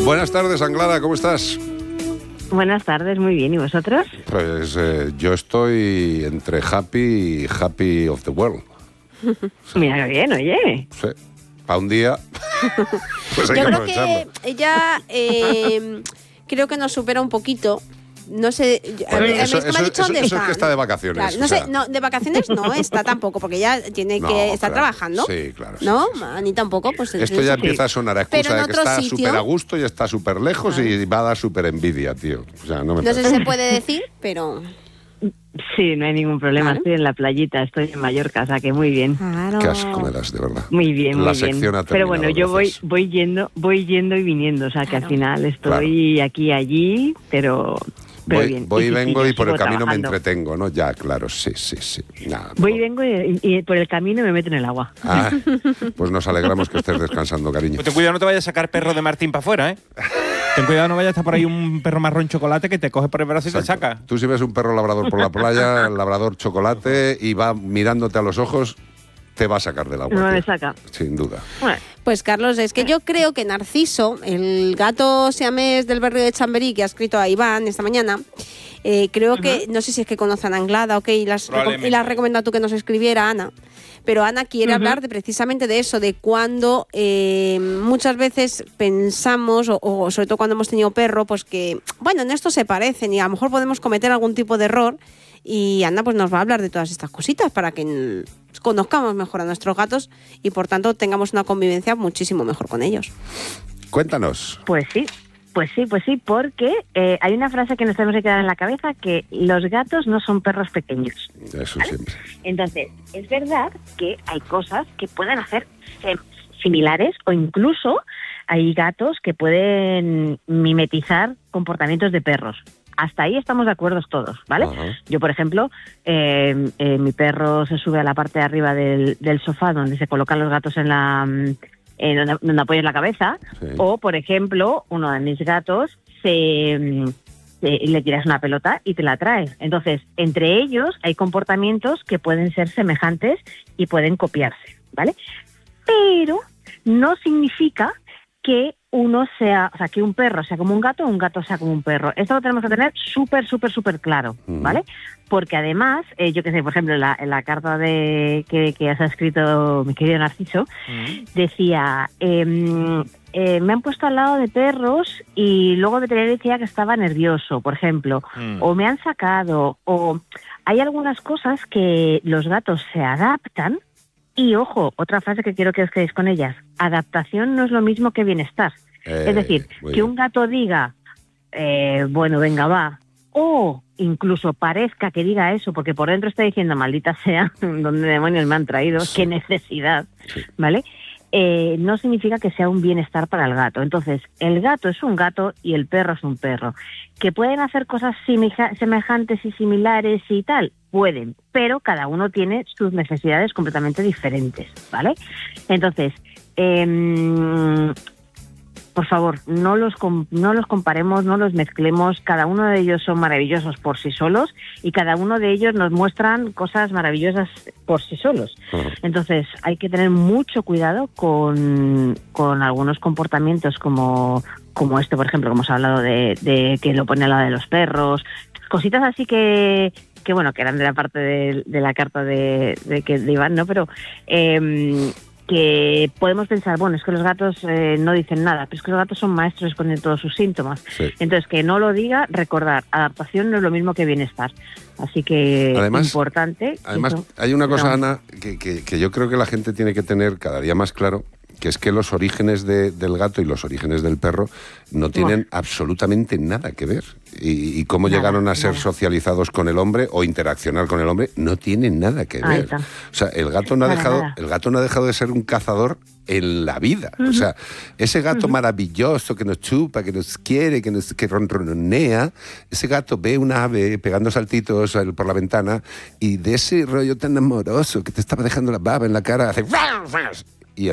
Buenas tardes, Anglada, ¿cómo estás? Buenas tardes, muy bien. ¿Y vosotros? Pues yo estoy entre happy of the world. Sí. Mira qué bien, oye. Sí. Para un día, pues hay Yo que creo aprovecharlo. que ella creo que nos supera un poquito. No sé, Bueno, me ha dicho dónde eso es que está de vacaciones. Claro, no o sea. sé, no, de vacaciones no está tampoco, porque ella tiene que estar trabajando. Sí, claro. ¿No? Sí. Ni tampoco. Pues Esto ya empieza a sonar a excusa de que está sitio, súper a gusto y está súper lejos y va a dar súper envidia, tío. O sea, no sé si se puede decir, pero... Sí, no hay ningún problema. Claro. Estoy en la playita, estoy en Mallorca, o sea que muy bien. Claro. Qué asco me das, de verdad. Muy bien, muy La bien. sección ha Pero bueno, yo gracias. voy yendo y viniendo, o sea que al final estoy aquí y allí, pero bien. Voy y vengo y por el sigo camino trabajando. me entretengo, ¿no? Ya, claro, sí. Nada, Voy y vengo y por el camino me meto en el agua. Ah, pues nos alegramos que estés descansando, cariño. Pues ten cuidado, no te vayas a sacar perro de Martín para afuera, ¿eh? Ten cuidado, no vaya a estar por ahí un perro marrón chocolate que te coge por el brazo y te Exacto. saca. Tú si ves un perro labrador por la playa, labrador chocolate, y va mirándote a los ojos, te va a sacar del agua. No tío. me saca. Sin duda. Bueno, Pues Carlos, es que yo creo que Narciso, el gato siamés del barrio de Chamberí que ha escrito a Iván esta mañana, creo que, no sé si es que conocen a Anglada o qué, y las has recomendado tú que nos escribiera Ana, pero Ana quiere hablar precisamente de eso, de cuando muchas veces pensamos, o sobre todo cuando hemos tenido perro, pues que, bueno, en esto se parecen y a lo mejor podemos cometer algún tipo de error, y Ana pues nos va a hablar de todas estas cositas para que conozcamos mejor a nuestros gatos y por tanto tengamos una convivencia muchísimo mejor con ellos. Cuéntanos. pues sí, porque hay una frase que nos tenemos que quedar en la cabeza, que los gatos no son perros pequeños. Eso ¿vale? siempre. Entonces, es verdad que hay cosas que pueden hacer similares, o incluso hay gatos que pueden mimetizar comportamientos de perros. Hasta ahí estamos de acuerdo todos, ¿vale? Ajá. Yo, por ejemplo, mi perro se sube a la parte de arriba del sofá donde se colocan los gatos donde apoyas la cabeza, Sí. o, por ejemplo, uno de mis gatos le tiras una pelota y te la trae. Entonces, entre ellos hay comportamientos que pueden ser semejantes y pueden copiarse, ¿vale? Pero no significa que que un perro sea como un gato sea como un perro. Esto lo tenemos que tener súper claro, ¿vale? Porque además, yo qué sé, por ejemplo, en la carta que has escrito mi querido Narciso, decía, me han puesto al lado de perros y luego el veterinario decía que estaba nervioso, por ejemplo, o me han sacado, o hay algunas cosas que los gatos se adaptan. Y ojo, otra frase que quiero que os quedéis con ellas: adaptación no es lo mismo que bienestar. Es decir, que un gato diga, bueno, venga, va, o incluso parezca que diga eso, porque por dentro está diciendo, maldita sea, ¿dónde demonios me han traído? Sí. ¿Qué necesidad? Sí. ¿Vale? No significa que sea un bienestar para el gato. Entonces, el gato es un gato y el perro es un perro. ¿Que pueden hacer cosas semejantes y similares y tal? Pueden, pero cada uno tiene sus necesidades completamente diferentes, ¿vale? Entonces, por favor, no los comparemos, no los mezclemos. Cada uno de ellos son maravillosos por sí solos y cada uno de ellos nos muestran cosas maravillosas por sí solos. Entonces, hay que tener mucho cuidado con algunos comportamientos como este, por ejemplo, como hemos hablado de que lo pone al lado de los perros, cositas así que bueno, que eran de la parte de la carta de Iván, ¿no? Pero que podemos pensar, bueno, es que los gatos no dicen nada, pero es que los gatos son maestros de esconder todos sus síntomas. Sí. Entonces, que no lo diga, recordar, adaptación no es lo mismo que bienestar. Así que además, importante. Además, hay una cosa, Ana, que yo creo que la gente tiene que tener cada día más claro, que es que los orígenes del gato y los orígenes del perro no tienen absolutamente nada que ver. Y cómo llegaron a ser socializados con el hombre o interaccionar con el hombre no tienen nada que ver. O sea, el gato no ha dejado de ser un cazador en la vida. O sea, ese gato maravilloso que nos chupa, que nos quiere, que ronronea, ese gato ve una ave pegando saltitos por la ventana y de ese rollo tan amoroso que te estaba dejando la baba en la cara, hace